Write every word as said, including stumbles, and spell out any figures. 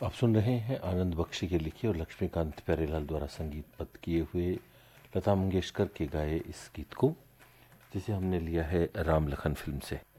आप सुन रहे हैं आनंद बख्शी के लिखे और लक्ष्मीकांत प्यारेलाल द्वारा संगीतबद्ध किए हुए लता मंगेशकर के गाए इस गीत को, जिसे हमने लिया है राम लखन फिल्म से।